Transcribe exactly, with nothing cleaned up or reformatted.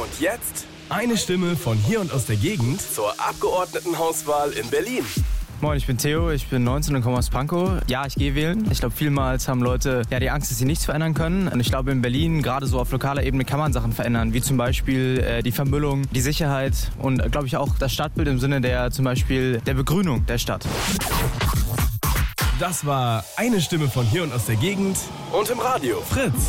Und jetzt eine Stimme von hier und aus der Gegend zur Abgeordnetenhauswahl in Berlin. Moin, ich bin Theo, ich bin neunzehn und komme aus Pankow. Ja, ich gehe wählen. Ich glaube, vielmals haben Leute ja die Angst, dass sie nichts verändern können. Und ich glaube, in Berlin, gerade so auf lokaler Ebene, kann man Sachen verändern, wie zum Beispiel äh, die Vermüllung, die Sicherheit und, äh, glaube ich, auch das Stadtbild im Sinne der zum Beispiel der Begrünung der Stadt. Das war eine Stimme von hier und aus der Gegend und im Radio Fritz.